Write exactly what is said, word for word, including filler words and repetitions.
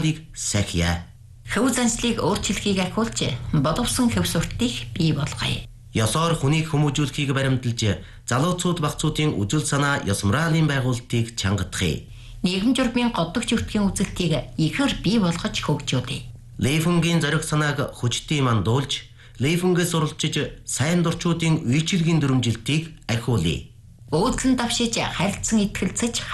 сургаалыг сахиа. Хөв заншлыг өөрчлөхийг ахиулж боловсон хөв суртыг бий болгоё. Ёсоор хүнийг хүмүүжүүлэхийг баримталж залууцууд багцуудын үзэл санаа ёс моралын байгуулалтыг чангадахыг. Нийгэм журмын годдогч өртгийн үзэлтийг ихээр бий болгож хөгжүүлье. Лейфунгийн зориг санааг хүчтэй мандуулж, Лейфунгээс суралцж сайн дурчуудын үйлчилгийн дүрмжилтийг ахиулъя. Өөдлөн давшиж харилцан итгэлцэж